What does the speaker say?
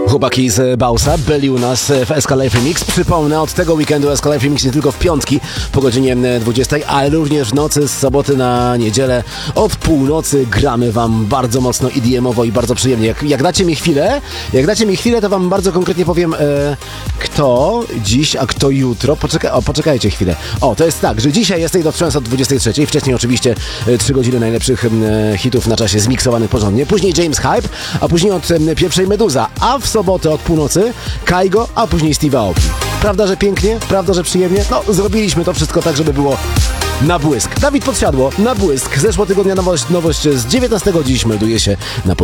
Chłopaki z Bausa byli u nas w SK Live Remix. Przypomnę, od tego weekendu SK Live Remix nie tylko w piątki po godzinie 20, ale również w nocy z soboty na niedzielę od północy gramy wam bardzo mocno EDM-owo i bardzo przyjemnie. Jak dacie mi chwilę, to wam bardzo konkretnie powiem, kto dziś, a kto jutro. Poczekajcie chwilę. To jest tak, że dzisiaj jest do Trance od 23, wcześniej oczywiście 3 godziny najlepszych hitów na czasie zmiksowanych porządnie, później James Hype, a później od pierwszej Meduza, a w sobotę od północy Kaigo, a później Steve Aoki. Prawda, że pięknie? Prawda, że przyjemnie? Zrobiliśmy to wszystko tak, żeby było na błysk. Dawid Podsiadło, na błysk. Zeszłotygodnia nowość z 19 dziś melduje się na